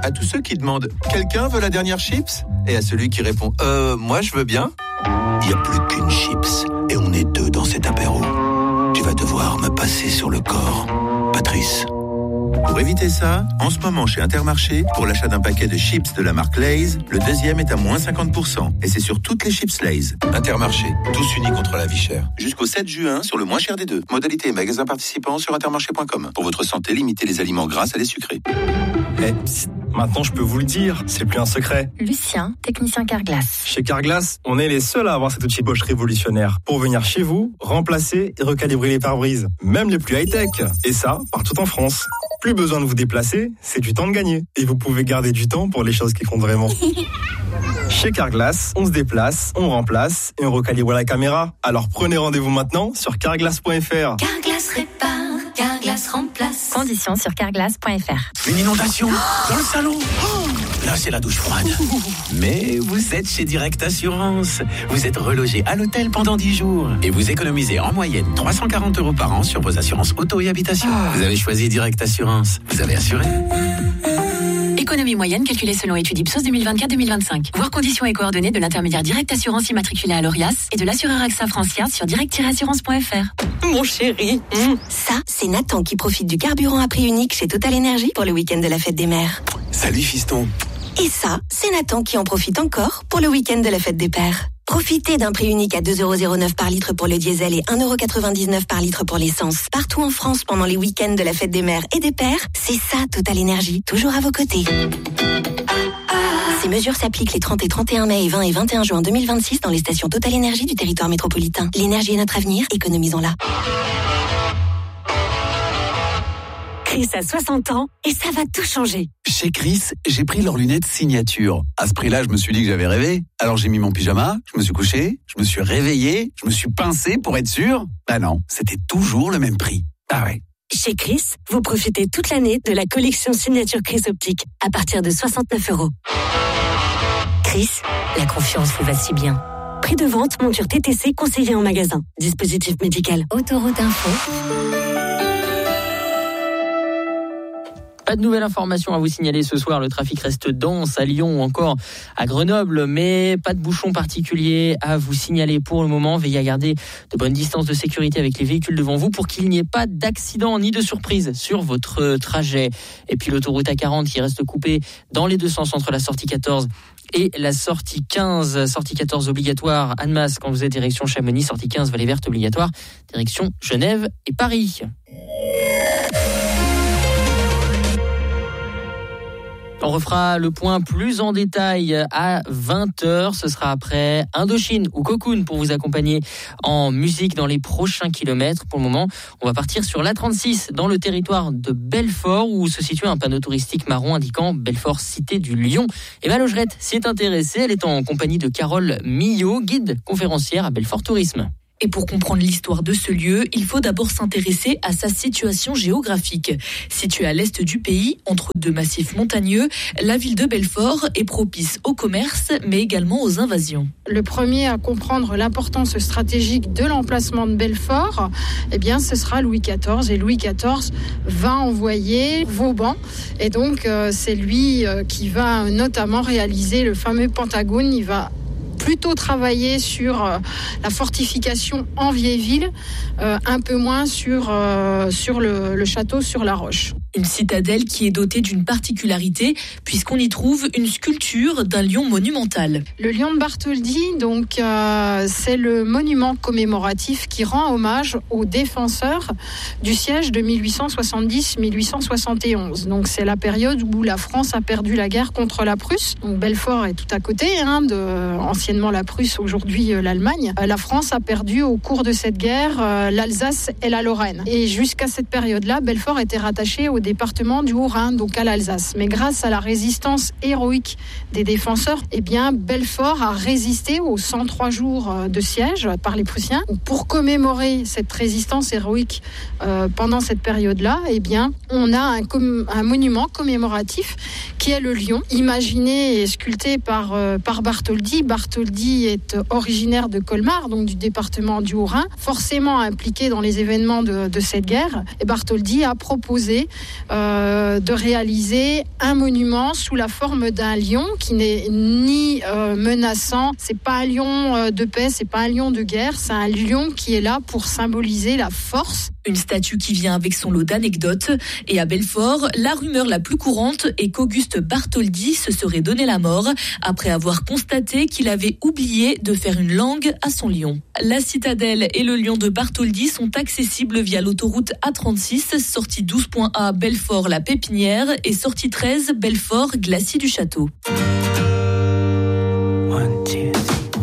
À tous ceux qui demandent « Quelqu'un veut la dernière chips ?» et à celui qui répond « Moi je veux bien ?» Il n'y a plus qu'une chips et on est deux dans cet apéro. Tu vas devoir me passer sur le corps, Patrice. Pour éviter ça, en ce moment chez Intermarché, pour l'achat d'un paquet de chips de la marque Lay's, le deuxième est à moins 50%. Et c'est sur toutes les chips Lay's. Intermarché, tous unis contre la vie chère. Jusqu'au 7 juin, sur le moins cher des deux. Modalité et magasins participants sur intermarché.com. Pour votre santé, limitez les aliments gras à les sucrés. Maintenant, je peux vous le dire, c'est plus un secret. Lucien, technicien Carglass. Chez Carglass, on est les seuls à avoir cet outil Bosch révolutionnaire pour venir chez vous, remplacer et recalibrer les pare-brises, même les plus high-tech. Et ça, partout en France. Plus besoin de vous déplacer, c'est du temps de gagner. Et vous pouvez garder du temps pour les choses qui comptent vraiment. Chez Carglass, on se déplace, on remplace et on recalibre la caméra. Alors prenez rendez-vous maintenant sur carglass.fr. Carglass répare, Carglass remplace. Conditions sur carglass.fr. Une inondation dans le salon. Là, c'est la douche froide. Mais vous êtes chez Direct Assurance. Vous êtes relogé à l'hôtel pendant 10 jours. Et vous économisez en moyenne 340 € par an sur vos assurances auto et habitation. Vous avez choisi Direct Assurance. Vous avez assuré. Économie moyenne calculée selon étude Ipsos 2024-2025. Voir conditions et coordonnées de l'intermédiaire Direct Assurance immatriculé à l'ORIAS et de l'assureur AXA Francia sur direct-assurance.fr. Mon chéri. Ça, c'est Nathan qui profite du carburant à prix unique chez Total Energy pour le week-end de la fête des mères. Salut fiston. Et ça, c'est Nathan qui en profite encore pour le week-end de la fête des pères. Profitez d'un prix unique à 2,09€ par litre pour le diesel et 1,99€ par litre pour l'essence. Partout en France pendant les week-ends de la fête des mères et des pères, c'est ça Total Energy, toujours à vos côtés. Ces mesures s'appliquent les 30 et 31 mai et 20 et 21 juin 2026 dans les stations Total Energy du territoire métropolitain. L'énergie est notre avenir, économisons-la. Chris a 60 ans et ça va tout changer. Chez Chris, j'ai pris leurs lunettes signature. À ce prix-là, je me suis dit que j'avais rêvé. Alors j'ai mis mon pyjama, je me suis couché, je me suis réveillé, je me suis pincé pour être sûr. Bah non, c'était toujours le même prix. Ah ouais. Chez Chris, vous profitez toute l'année de la collection signature Chris Optique à partir de 69 €. Chris, la confiance vous va si bien. Prix de vente, monture TTC conseillée en magasin. Dispositif médical. Autoroute Info. Pas de nouvelles informations à vous signaler ce soir. Le trafic reste dense à Lyon ou encore à Grenoble, mais pas de bouchons particuliers à vous signaler pour le moment. Veillez à garder de bonnes distances de sécurité avec les véhicules devant vous pour qu'il n'y ait pas d'accident ni de surprise sur votre trajet. Et puis l'autoroute A40 qui reste coupée dans les deux sens entre la sortie 14 et la sortie 15. Sortie 14 obligatoire Annemasse quand vous êtes direction Chamonix. Sortie 15 Vallée Verte obligatoire direction Genève et Paris. On refera le point plus en détail à 20h. Ce sera après Indochine ou Cocoon pour vous accompagner en musique dans les prochains kilomètres. Pour le moment, on va partir sur l'A36 dans le territoire de Belfort où se situe un panneau touristique marron indiquant Belfort Cité du Lion. Emma Logerette s'y est intéressée. Elle est en compagnie de Carole Millot, guide conférencière à Belfort Tourisme. Et pour comprendre l'histoire de ce lieu, il faut d'abord s'intéresser à sa situation géographique. Située à l'est du pays, entre deux massifs montagneux, la ville de Belfort est propice au commerce, mais également aux invasions. Le premier à comprendre l'importance stratégique de l'emplacement de Belfort, eh bien, ce sera Louis XIV. Et Louis XIV va envoyer Vauban. Et donc, c'est lui qui va notamment réaliser le fameux Pentagone. Il va plutôt travailler sur la fortification en vieille ville, un peu moins sur le château sur la roche. Une citadelle qui est dotée d'une particularité puisqu'on y trouve une sculpture d'un lion monumental. Le lion de Bartholdi, donc, c'est le monument commémoratif qui rend hommage aux défenseurs du siège de 1870-1871. Donc c'est la période où la France a perdu la guerre contre la Prusse. Donc Belfort est tout à côté, anciennement la Prusse, aujourd'hui l'Allemagne. La France a perdu au cours de cette guerre l'Alsace et la Lorraine. Et jusqu'à cette période-là, Belfort était rattaché au département du Haut-Rhin, donc à l'Alsace. Mais grâce à la résistance héroïque des défenseurs, eh bien, Belfort a résisté aux 103 jours de siège par les Prussiens. Pour commémorer cette résistance héroïque pendant cette période-là, eh bien, on a un monument commémoratif qui est le lion, imaginé et sculpté par Bartholdi. Bartholdi est originaire de Colmar, donc du département du Haut-Rhin, forcément impliqué dans les événements de cette guerre. Et Bartholdi a proposé de réaliser un monument sous la forme d'un lion qui n'est ni menaçant, c'est pas un lion de paix, c'est pas un lion de guerre, c'est un lion qui est là pour symboliser la force. Une statue qui vient avec son lot d'anecdotes. Et à Belfort, la rumeur la plus courante est qu'Auguste Bartholdi se serait donné la mort après avoir constaté qu'il avait oublié de faire une langue à son lion. La citadelle et le lion de Bartholdi sont accessibles via l'autoroute A36, sortie 12.A Belfort-La Pépinière et sortie 13 Belfort-Glacis du Château.